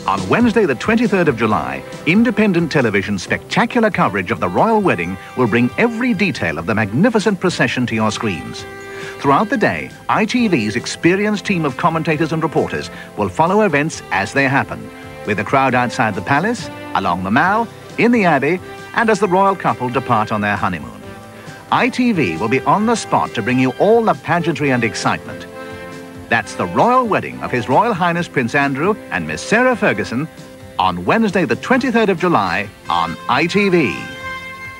On Wednesday, the 23rd of July, independent television's spectacular coverage of the royal wedding will bring every detail of the magnificent procession to your screens. Throughout the day, ITV's experienced team of commentators and reporters will follow events as they happen, with the crowd outside the palace, along the Mall, in the Abbey, and as the royal couple depart on their honeymoon. ITV will be on the spot to bring you all the pageantry and excitement. That's the royal wedding of His Royal Highness Prince Andrew and Miss Sarah Ferguson on Wednesday, the 23rd of July on ITV.